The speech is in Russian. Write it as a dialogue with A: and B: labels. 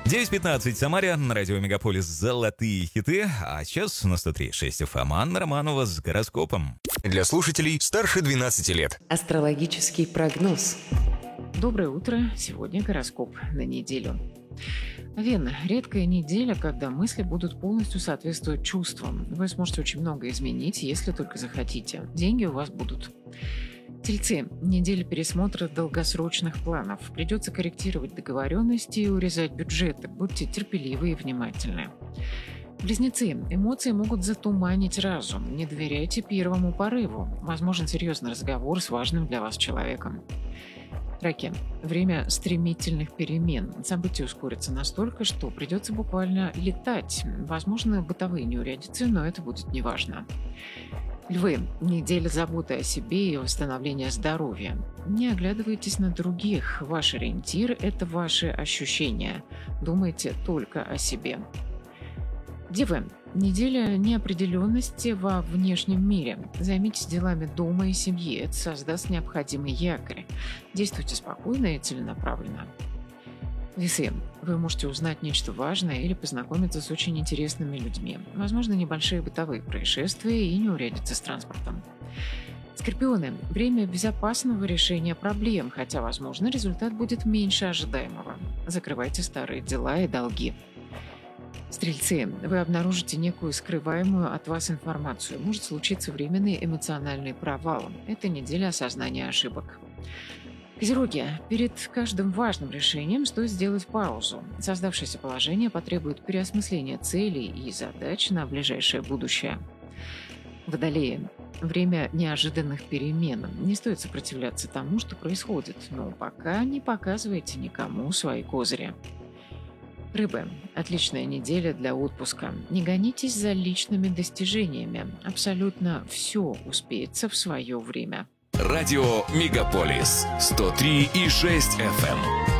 A: 9:15 в Самаре, на радио Мегаполис «Золотые хиты», а сейчас на 103.6 FM Анна Романова с гороскопом.
B: Для слушателей старше 12 лет.
C: Астрологический прогноз.
D: Доброе утро. Сегодня гороскоп на неделю. Овен. Редкая неделя, когда мысли будут полностью соответствовать чувствам. Вы сможете очень много изменить, если только захотите. Деньги у вас будут. Тельцы. Неделя пересмотра долгосрочных планов. Придется корректировать договоренности и урезать бюджеты. Будьте терпеливы и внимательны. Близнецы. Эмоции могут затуманить разум. Не доверяйте первому порыву. Возможен серьезный разговор с важным для вас человеком. Раки. Время стремительных перемен. События ускорятся настолько, что придется буквально летать. Возможно, бытовые неурядицы, но это будет неважно. Львы. Неделя заботы о себе и восстановления здоровья. Не оглядывайтесь на других. Ваш ориентир – это ваши ощущения. Думайте только о себе. Девы. Неделя неопределенности во внешнем мире. Займитесь делами дома и семьи. Это создаст необходимый якорь. Действуйте спокойно и целенаправленно. Весы. Вы можете узнать нечто важное или познакомиться с очень интересными людьми. Возможно, небольшие бытовые происшествия и неурядицы с транспортом. Скорпионы. Время безопасного решения проблем, хотя, возможно, результат будет меньше ожидаемого. Закрывайте старые дела и долги. Стрельцы. Вы обнаружите некую скрываемую от вас информацию. Может случиться временный эмоциональный провал. Это неделя осознания ошибок. Козероги. Перед каждым важным решением стоит сделать паузу. Создавшееся положение потребует переосмысления целей и задач на ближайшее будущее. Водолеи. Время неожиданных перемен. Не стоит сопротивляться тому, что происходит, но пока не показывайте никому свои козыри. Рыбы. Отличная неделя для отпуска. Не гонитесь за личными достижениями. Абсолютно все успеется в свое время.
B: Радио Мегаполис 103,6 FM.